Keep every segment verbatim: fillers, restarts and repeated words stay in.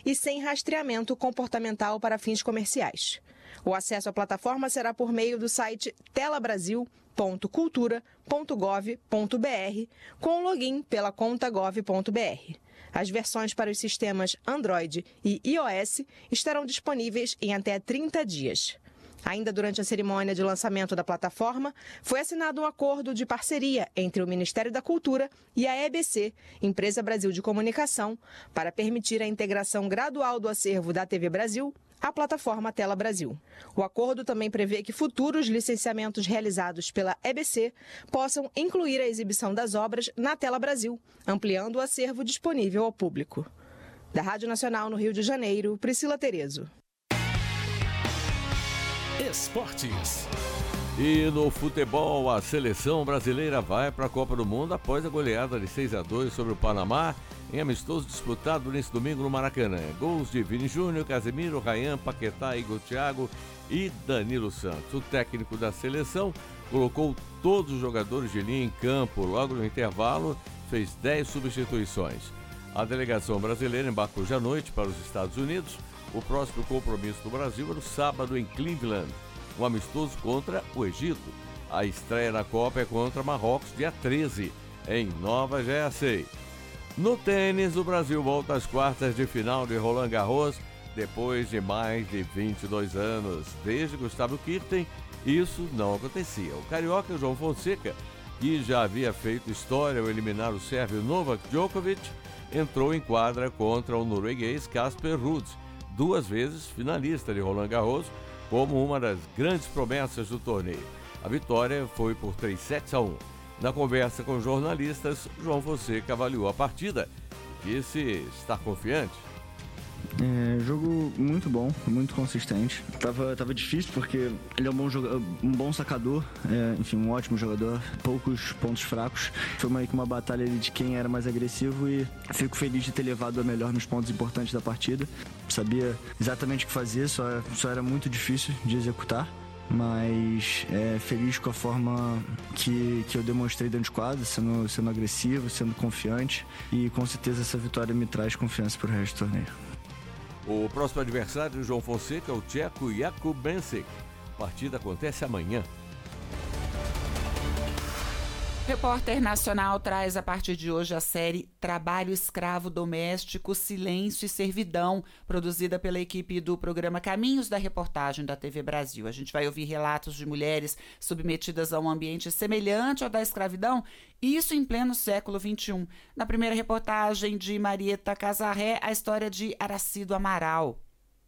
e sem rastreamento comportamental para fins comerciais. O acesso à plataforma será por meio do site telabrasil ponto cultura ponto gov ponto br, com login pela conta gov ponto br. As versões para os sistemas Android e iOS estarão disponíveis em até trinta dias. Ainda durante a cerimônia de lançamento da plataforma, foi assinado um acordo de parceria entre o Ministério da Cultura e a E B C, Empresa Brasil de Comunicação, para permitir a integração gradual do acervo da T V Brasil à plataforma Tela Brasil. O acordo também prevê que futuros licenciamentos realizados pela E B C possam incluir a exibição das obras na Tela Brasil, ampliando o acervo disponível ao público. Da Rádio Nacional no Rio de Janeiro, Priscila Terezo. Esportes. E no futebol, a seleção brasileira vai para a Copa do Mundo após a goleada de seis a dois sobre o Panamá, em amistoso disputado nesse domingo no Maracanã. Gols de Vini Júnior, Casemiro, Ryan, Paquetá, Igor Thiago e Danilo Santos. O técnico da seleção colocou todos os jogadores de linha em campo. Logo no intervalo, fez dez substituições. A delegação brasileira embarcou hoje à noite para os Estados Unidos. O próximo compromisso do Brasil é no sábado em Cleveland, um amistoso contra o Egito. A estreia na Copa é contra Marrocos, dia treze, em Nova Jersey. No tênis, o Brasil volta às quartas de final de Roland Garros depois de mais de vinte e dois anos. Desde Gustavo Kirten, isso não acontecia. O carioca João Fonseca, que já havia feito história ao eliminar o sérvio Novak Djokovic, entrou em quadra contra o norueguês Casper Ruud, duas vezes finalista de Roland Garros, como uma das grandes promessas do torneio. A vitória foi por três sets a um. Na conversa com jornalistas, João Fonseca avaliou a partida e disse estar confiante. É, jogo muito bom, muito consistente. Tava, tava difícil porque ele é um bom, jogador, um bom sacador, é, enfim, um ótimo jogador, poucos pontos fracos. Foi meio que uma batalha ali de quem era mais agressivo e fico feliz de ter levado a melhor nos pontos importantes da partida. Sabia exatamente o que fazer, só, só era muito difícil de executar. Mas é, feliz com a forma que, que eu demonstrei dentro de quadra, sendo, sendo agressivo, sendo confiante, e com certeza essa vitória me traz confiança para o resto do torneio. O próximo adversário de João Fonseca é o tcheco Jakub Benčík. A partida acontece amanhã. Repórter Nacional traz a partir de hoje a série Trabalho Escravo Doméstico, Silêncio e Servidão, produzida pela equipe do programa Caminhos da Reportagem da T V Brasil. A gente vai ouvir relatos de mulheres submetidas a um ambiente semelhante ao da escravidão, isso em pleno século vinte e um. Na primeira reportagem de Marieta Casarré, a história de Aracido Amaral.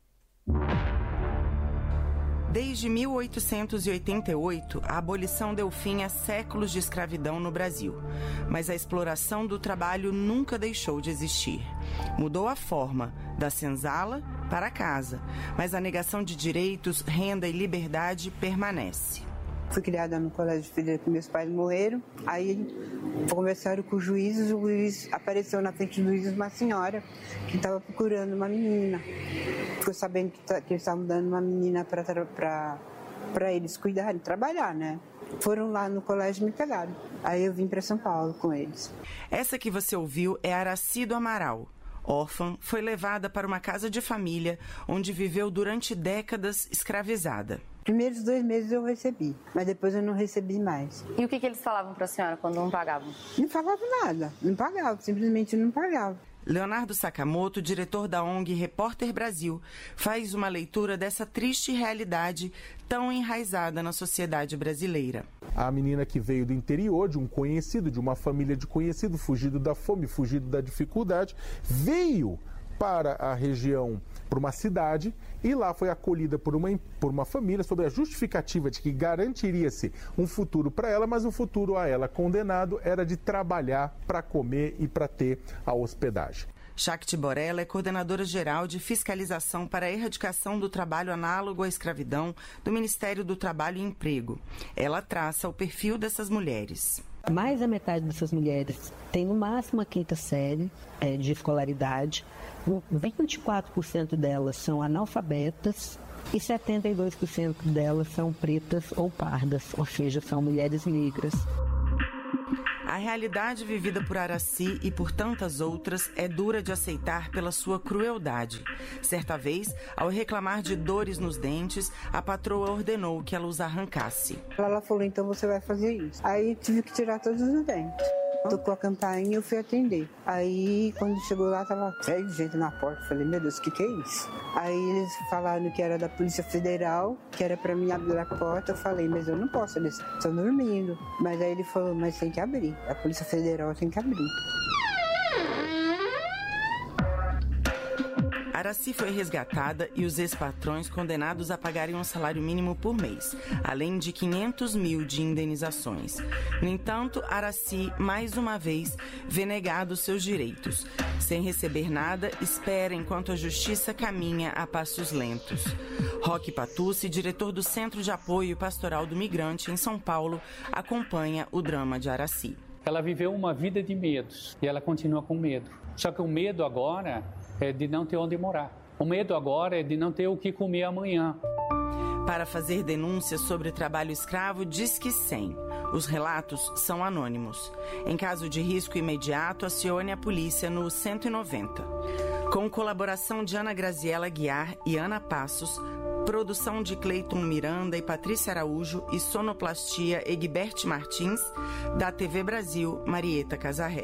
Desde mil oitocentos e oitenta e oito, a abolição deu fim a séculos de escravidão no Brasil. Mas a exploração do trabalho nunca deixou de existir. Mudou a forma, da senzala para a casa, mas a negação de direitos, renda e liberdade permanece. Fui criada no colégio de freira que meus pais morreram. Aí conversaram com o juiz, o juiz apareceu na frente do juiz uma senhora que estava procurando uma menina. Ficou sabendo que, tá, que eles estavam dando uma menina para eles cuidarem, trabalhar, né? Foram lá no colégio e me pegaram. Aí eu vim para São Paulo com eles. Essa que você ouviu é Aracido Amaral. Órfã, foi levada para uma casa de família, onde viveu durante décadas escravizada. Primeiros dois meses eu recebi, mas depois eu não recebi mais. E o que, que eles falavam para a senhora quando não pagavam? Não falavam nada, não pagavam, simplesmente não pagavam. Leonardo Sakamoto, diretor da O N G Repórter Brasil, faz uma leitura dessa triste realidade tão enraizada na sociedade brasileira. A menina que veio do interior, de um conhecido, de uma família de conhecido, fugido da fome, fugido da dificuldade, veio para a região, para uma cidade, e lá foi acolhida por uma, por uma família sob a justificativa de que garantiria-se um futuro para ela, mas o futuro a ela condenado era de trabalhar para comer e para ter a hospedagem. Shakti Borella é coordenadora geral de fiscalização para a erradicação do trabalho análogo à escravidão do Ministério do Trabalho e Emprego. Ela traça o perfil dessas mulheres. Mais da metade dessas mulheres tem no máximo a quinta série é, de escolaridade, vinte e quatro por cento delas são analfabetas e setenta e dois por cento delas são pretas ou pardas, ou seja, são mulheres negras. A realidade vivida por Aracy e por tantas outras é dura de aceitar pela sua crueldade. Certa vez, ao reclamar de dores nos dentes, a patroa ordenou que ela os arrancasse. Ela falou, então você vai fazer isso. Aí tive que tirar todos os dentes. Tocou a campainha e eu fui atender. Aí, quando chegou lá, tava cheio de gente na porta. Falei, meu Deus, o que que é isso? Aí eles falaram que era da Polícia Federal, que era pra mim abrir a porta. Eu falei, mas eu não posso, eles estão dormindo. Mas aí ele falou, mas tem que abrir. A Polícia Federal tem que abrir. Aracy foi resgatada e os ex-patrões condenados a pagarem um salário mínimo por mês, além de quinhentos mil de indenizações. No entanto, Aracy, mais uma vez, vê negados seus direitos. Sem receber nada, espera enquanto a justiça caminha a passos lentos. Roque Patucci, diretor do Centro de Apoio Pastoral do Migrante, em São Paulo, acompanha o drama de Aracy. Ela viveu uma vida de medos e ela continua com medo. Só que o medo agora é de não ter onde morar. O medo agora é de não ter o que comer amanhã. Para fazer denúncias sobre trabalho escravo, Disque cem. Os relatos são anônimos. Em caso de risco imediato, acione a polícia no cento e noventa. Com colaboração de Ana Graziela Guiar e Ana Passos, produção de Cleiton Miranda e Patrícia Araújo e sonoplastia Egbert Martins, da T V Brasil, Marieta Casarré.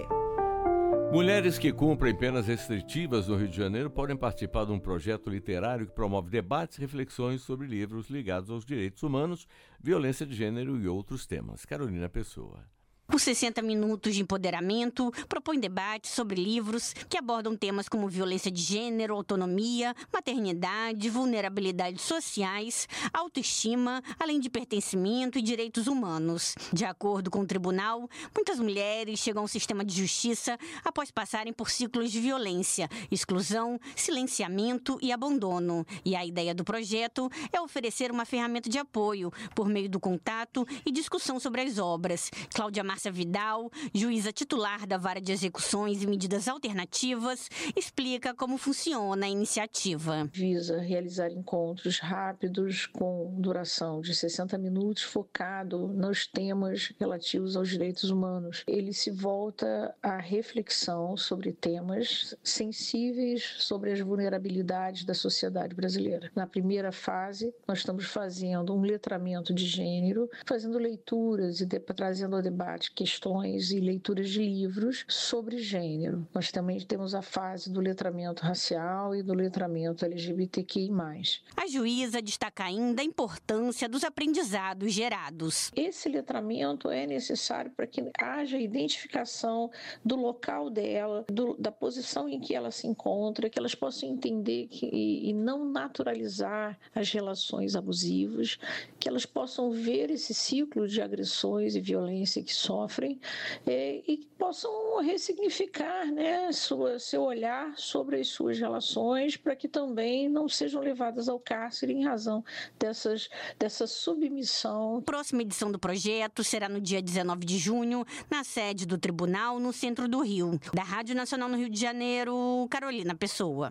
Mulheres que cumprem penas restritivas no Rio de Janeiro podem participar de um projeto literário que promove debates e reflexões sobre livros ligados aos direitos humanos, violência de gênero e outros temas. Carolina Pessoa. Por sessenta minutos de empoderamento, propõe debates sobre livros que abordam temas como violência de gênero, autonomia, maternidade, vulnerabilidades sociais, autoestima, além de pertencimento e direitos humanos. De acordo com o tribunal, muitas mulheres chegam ao sistema de justiça após passarem por ciclos de violência, exclusão, silenciamento e abandono. E a ideia do projeto é oferecer uma ferramenta de apoio por meio do contato e discussão sobre as obras. Cláudia Márcia Vidal, juíza titular da Vara de Execuções e Medidas Alternativas, explica como funciona a iniciativa. Visa realizar encontros rápidos com duração de sessenta minutos, focado nos temas relativos aos direitos humanos. Ele se volta à reflexão sobre temas sensíveis sobre as vulnerabilidades da sociedade brasileira. Na primeira fase, nós estamos fazendo um letramento de gênero, fazendo leituras e de, trazendo ao debate questões e leituras de livros sobre gênero. Nós também temos a fase do letramento racial e do letramento L G B T Q I mais. A juíza destaca ainda a importância dos aprendizados gerados. Esse letramento é necessário para que haja identificação do local dela, do, da posição em que ela se encontra, que elas possam entender que, e, e não naturalizar as relações abusivas, que elas possam ver esse ciclo de agressões e violência que sofrem é, e que possam ressignificar, né, sua, seu olhar sobre as suas relações para que também não sejam levadas ao cárcere em razão dessas, dessa submissão. A próxima edição do projeto será no dia dezenove de junho, na sede do Tribunal, no centro do Rio. Da Rádio Nacional no Rio de Janeiro, Carolina Pessoa.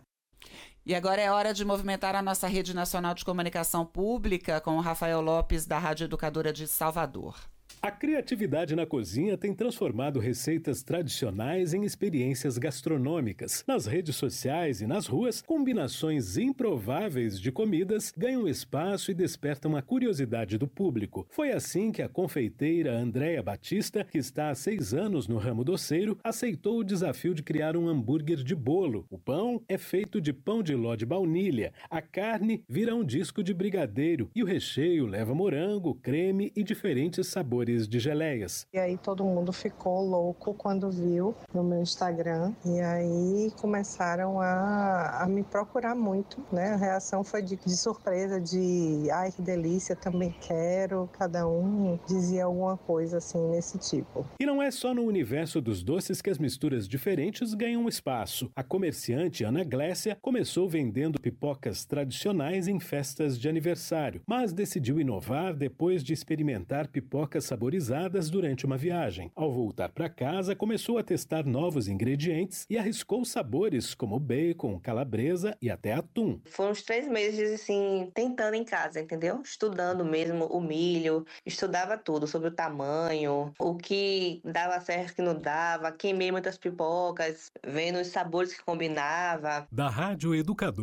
E agora é hora de movimentar a nossa Rede Nacional de Comunicação Pública com o Rafael Lopes, da Rádio Educadora de Salvador. A criatividade na cozinha tem transformado receitas tradicionais em experiências gastronômicas. Nas redes sociais e nas ruas, combinações improváveis de comidas ganham espaço e despertam a curiosidade do público. Foi assim que a confeiteira Andréa Batista, que está há seis anos no ramo doceiro, aceitou o desafio de criar um hambúrguer de bolo. O pão é feito de pão de ló de baunilha, a carne vira um disco de brigadeiro e o recheio leva morango, creme e diferentes sabores de geleias. E aí todo mundo ficou louco quando viu no meu Instagram e aí começaram a, a me procurar muito, né? A reação foi de, de surpresa, de ai que delícia, também quero, cada um dizia alguma coisa assim nesse tipo. E não é só no universo dos doces que as misturas diferentes ganham espaço. A comerciante Ana Glécia começou vendendo pipocas tradicionais em festas de aniversário, mas decidiu inovar depois de experimentar pipocas saborizadas saborizadas durante uma viagem. Ao voltar para casa, começou a testar novos ingredientes e arriscou sabores como bacon, calabresa e até atum. Foram uns três meses, assim, tentando em casa, entendeu? Estudando mesmo o milho, estudava tudo sobre o tamanho, o que dava certo, o que não dava, queimei muitas pipocas, vendo os sabores que combinava. Da Rádio Educador.